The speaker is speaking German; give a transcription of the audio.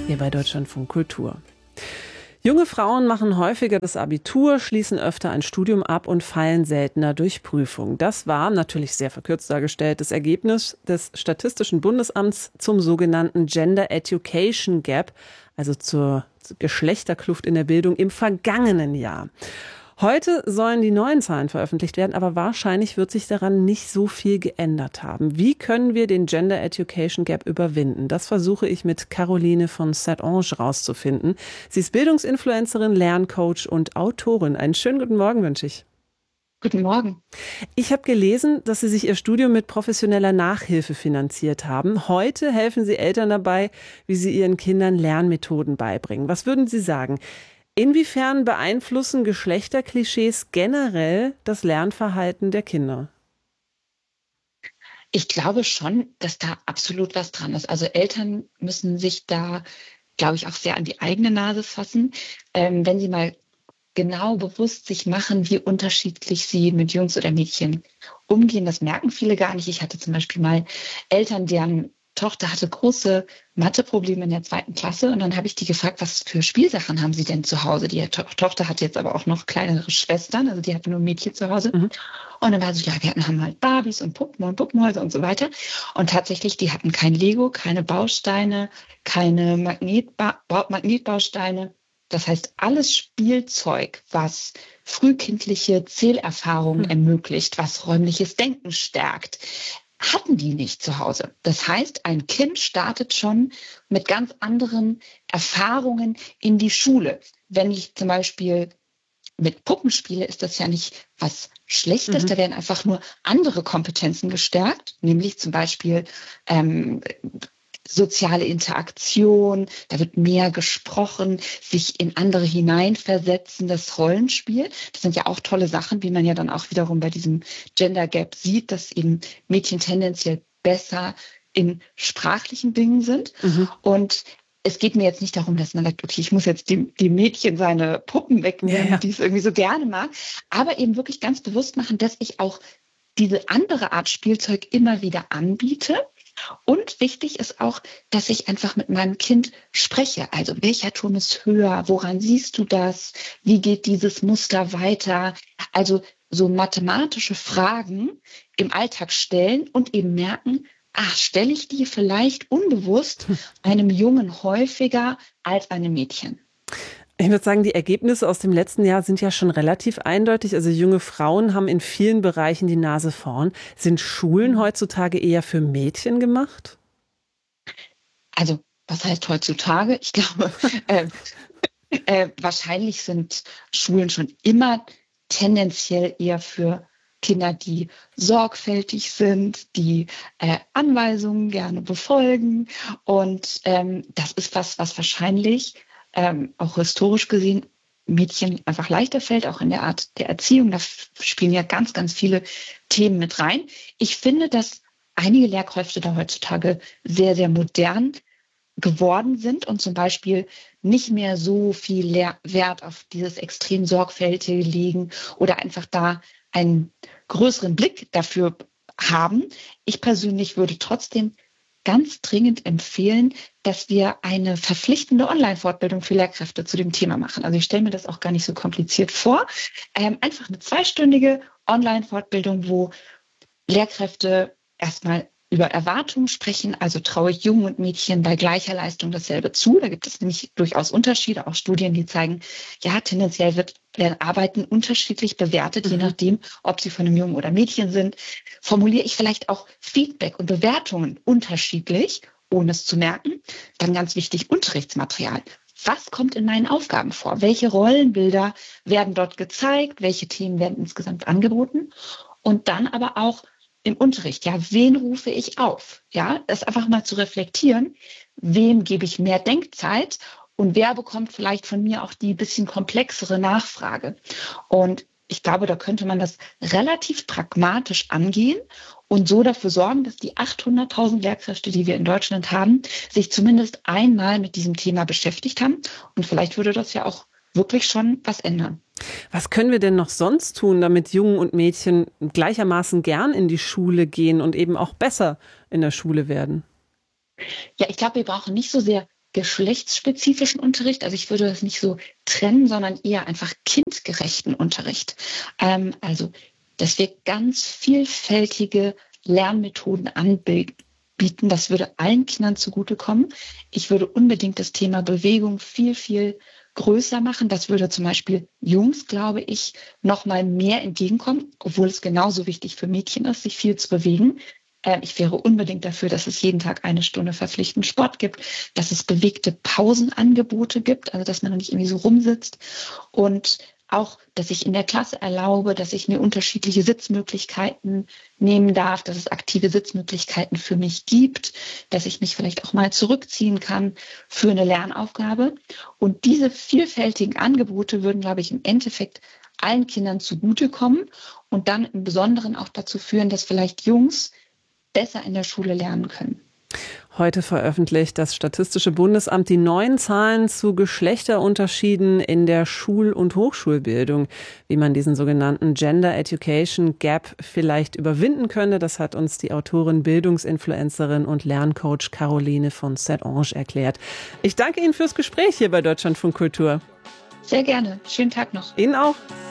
hier bei Deutschlandfunk Kultur. Junge Frauen machen häufiger das Abitur, schließen öfter ein Studium ab und fallen seltener durch Prüfungen. Das war, natürlich sehr verkürzt dargestellt, das Ergebnis des Statistischen Bundesamts zum sogenannten Gender Education Gap, also zur Geschlechterkluft in der Bildung im vergangenen Jahr. Heute sollen die neuen Zahlen veröffentlicht werden, aber wahrscheinlich wird sich daran nicht so viel geändert haben. Wie können wir den Gender Education Gap überwinden? Das versuche ich mit Caroline von Saint-Onge rauszufinden. Sie ist Bildungsinfluencerin, Lerncoach und Autorin. Einen schönen guten Morgen wünsche ich. Guten Morgen. Ich habe gelesen, dass Sie sich Ihr Studium mit professioneller Nachhilfe finanziert haben. Heute helfen Sie Eltern dabei, wie sie ihren Kindern Lernmethoden beibringen. Was würden Sie sagen? Inwiefern beeinflussen Geschlechterklischees generell das Lernverhalten der Kinder? Ich glaube schon, dass da absolut was dran ist. Also Eltern müssen sich da, glaube ich, auch sehr an die eigene Nase fassen. Wenn sie mal genau bewusst sich machen, wie unterschiedlich sie mit Jungs oder Mädchen umgehen, das merken viele gar nicht. Ich hatte zum Beispiel mal Eltern, deren Tochter hatte große Matheprobleme in der 2. Klasse und dann habe ich die gefragt, was für Spielsachen haben sie denn zu Hause? Die Tochter hatte jetzt aber auch noch kleinere Schwestern, also die hatte nur Mädchen zu Hause. Und dann war so, ja, haben halt Barbies und Puppen und Puppenhäuser und so weiter. Und tatsächlich, die hatten kein Lego, keine Bausteine, keine Magnetbausteine. Das heißt, alles Spielzeug, was frühkindliche Zählerfahrungen ermöglicht, was räumliches Denken stärkt, hatten die nicht zu Hause. Das heißt, ein Kind startet schon mit ganz anderen Erfahrungen in die Schule. Wenn ich zum Beispiel mit Puppen spiele, ist das ja nicht was Schlechtes. Da werden einfach nur andere Kompetenzen gestärkt, nämlich zum Beispiel soziale Interaktion, da wird mehr gesprochen, sich in andere hineinversetzen, das Rollenspiel. Das sind ja auch tolle Sachen, wie man ja dann auch wiederum bei diesem Gender Gap sieht, dass eben Mädchen tendenziell besser in sprachlichen Dingen sind. Und es geht mir jetzt nicht darum, dass man sagt, okay, ich muss jetzt dem Mädchen seine Puppen wegnehmen, die es irgendwie so gerne mag, aber eben wirklich ganz bewusst machen, dass ich auch diese andere Art Spielzeug immer wieder anbiete. Und wichtig ist auch, dass ich einfach mit meinem Kind spreche. Also welcher Turm ist höher? Woran siehst du das? Wie geht dieses Muster weiter? Also so mathematische Fragen im Alltag stellen und eben merken, stelle ich die vielleicht unbewusst einem Jungen häufiger als einem Mädchen. Ich würde sagen, die Ergebnisse aus dem letzten Jahr sind ja schon relativ eindeutig. Also junge Frauen haben in vielen Bereichen die Nase vorn. Sind Schulen heutzutage eher für Mädchen gemacht? Also, was heißt heutzutage? Ich glaube, wahrscheinlich sind Schulen schon immer tendenziell eher für Kinder, die sorgfältig sind, die Anweisungen gerne befolgen. Und das ist was wahrscheinlich auch historisch gesehen Mädchen einfach leichter fällt, auch in der Art der Erziehung. Da spielen ja ganz, ganz viele Themen mit rein. Ich finde, dass einige Lehrkräfte da heutzutage sehr, sehr modern geworden sind und zum Beispiel nicht mehr so viel Wert auf dieses extrem Sorgfältige legen oder einfach da einen größeren Blick dafür haben. Ich persönlich würde trotzdem ganz dringend empfehlen, dass wir eine verpflichtende Online-Fortbildung für Lehrkräfte zu dem Thema machen. Also ich stelle mir das auch gar nicht so kompliziert vor. Einfach eine 2-stündige Online-Fortbildung, wo Lehrkräfte erstmal über Erwartungen sprechen, also traue ich Jungen und Mädchen bei gleicher Leistung dasselbe zu. Da gibt es nämlich durchaus Unterschiede, auch Studien, die zeigen, ja, tendenziell werden Arbeiten unterschiedlich bewertet, je nachdem, ob sie von einem Jungen oder Mädchen sind. Formuliere ich vielleicht auch Feedback und Bewertungen unterschiedlich, ohne es zu merken. Dann ganz wichtig, Unterrichtsmaterial. Was kommt in meinen Aufgaben vor? Welche Rollenbilder werden dort gezeigt? Welche Themen werden insgesamt angeboten? Und dann aber auch im Unterricht, ja, wen rufe ich auf? Ja, das einfach mal zu reflektieren, wem gebe ich mehr Denkzeit und wer bekommt vielleicht von mir auch die bisschen komplexere Nachfrage. Und ich glaube, da könnte man das relativ pragmatisch angehen und so dafür sorgen, dass die 800.000 Lehrkräfte, die wir in Deutschland haben, sich zumindest einmal mit diesem Thema beschäftigt haben. Und vielleicht würde das ja auch wirklich schon was ändern. Was können wir denn noch sonst tun, damit Jungen und Mädchen gleichermaßen gern in die Schule gehen und eben auch besser in der Schule werden? Ja, ich glaube, wir brauchen nicht so sehr geschlechtsspezifischen Unterricht. Also ich würde das nicht so trennen, sondern eher einfach kindgerechten Unterricht. Also, dass wir ganz vielfältige Lernmethoden anbieten. Das würde allen Kindern zugutekommen. Ich würde unbedingt das Thema Bewegung viel, viel größer machen. Das würde zum Beispiel Jungs, glaube ich, noch mal mehr entgegenkommen, obwohl es genauso wichtig für Mädchen ist, sich viel zu bewegen. Ich wäre unbedingt dafür, dass es jeden Tag 1 Stunde verpflichtend Sport gibt, dass es bewegte Pausenangebote gibt, also dass man nicht irgendwie so rumsitzt und auch, dass ich in der Klasse erlaube, dass ich mir unterschiedliche Sitzmöglichkeiten nehmen darf, dass es aktive Sitzmöglichkeiten für mich gibt, dass ich mich vielleicht auch mal zurückziehen kann für eine Lernaufgabe. Und diese vielfältigen Angebote würden, glaube ich, im Endeffekt allen Kindern zugutekommen und dann im Besonderen auch dazu führen, dass vielleicht Jungs besser in der Schule lernen können. Heute veröffentlicht das Statistische Bundesamt die neuen Zahlen zu Geschlechterunterschieden in der Schul- und Hochschulbildung. Wie man diesen sogenannten Gender Education Gap vielleicht überwinden könne, das hat uns die Autorin, Bildungsinfluencerin und Lerncoach Caroline von Settange erklärt. Ich danke Ihnen fürs Gespräch hier bei Deutschlandfunk Kultur. Sehr gerne. Schönen Tag noch. Ihnen auch.